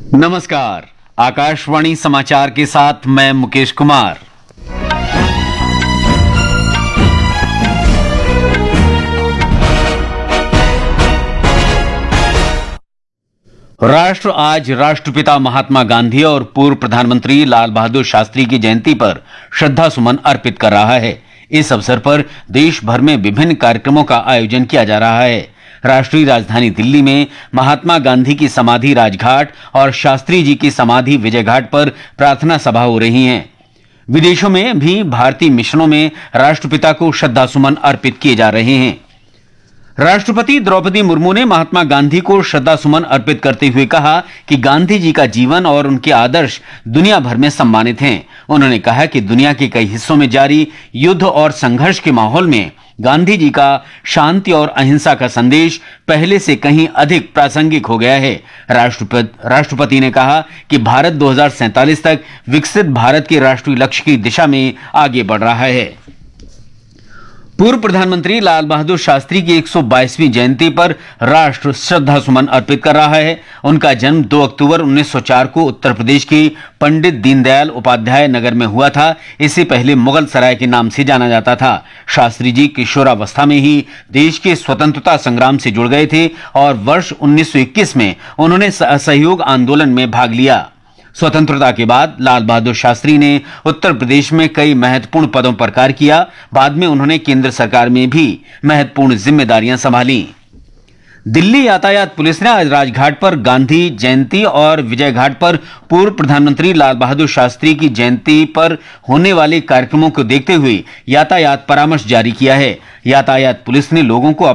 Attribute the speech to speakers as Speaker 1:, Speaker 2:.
Speaker 1: नमस्कार। आकाशवाणी समाचार के साथ मैं मुकेश कुमार। राष्ट्र आज राष्ट्रपिता महात्मा गांधी और पूर्व प्रधानमंत्री लाल बहादुर शास्त्री की जयंती पर श्रद्धा सुमन अर्पित कर रहा है। इस अवसर पर देश भर में विभिन्न कार्यक्रमों का आयोजन किया जा रहा है। राष्ट्रीय राजधानी दिल्ली में महात्मा गांधी की समाधि राजघाट और शास्त्री जी की समाधि विजय घाट पर प्रार्थना सभा हो रही हैं। विदेशों में भी भारतीय मिशनों में राष्ट्रपिता को श्रद्धा सुमन अर्पित किए जा रहे हैं। राष्ट्रपति द्रौपदी मुर्मू ने महात्मा गांधी को श्रद्धा सुमन अर्पित करते हुए कहा कि गांधी जी का जीवन और उनके आदर्श दुनिया भर में सम्मानित हैं। उन्होंने कहा कि दुनिया के कई हिस्सों में जारी युद्ध और संघर्ष के माहौल में गांधी जी का शांति और अहिंसा का संदेश पहले से कहीं अधिक प्रासंगिक हो गया है। राष्ट्रपति ने कहा कि भारत 2047 तक विकसित भारत के राष्ट्रीय लक्ष्य की दिशा में आगे बढ़ रहा है। पूर्व प्रधानमंत्री लाल बहादुर शास्त्री की 122वीं जयंती पर राष्ट्र श्रद्धा सुमन अर्पित कर रहा है। उनका जन्म 2 अक्टूबर 1904 को उत्तर प्रदेश के पंडित दीनदयाल उपाध्याय नगर में हुआ था। इससे पहले मुगल सराय के नाम से जाना जाता था। शास्त्री जी किशोरावस्था में ही देश के स्वतंत्रता संग्राम से जुड़ गए थे और वर्ष 1921 में उन्होंने असहयोग आंदोलन में भाग लिया। स्वतंत्रता के बाद लाल बहादुर शास्त्री ने उत्तर प्रदेश में कई महत्वपूर्ण पदों पर कार्य किया। बाद में उन्होंने केंद्र सरकार में भी महत्वपूर्ण जिम्मेदारियां संभाली। दिल्ली यातायात पुलिस ने आज राजघाट पर गांधी जयंती और विजय घाट पर पूर्व प्रधानमंत्री लाल बहादुर शास्त्री की जयंती पर होने वाले कार्यक्रमों को देखते हुए यातायात परामर्श जारी किया है। यातायात पुलिस ने लोगों को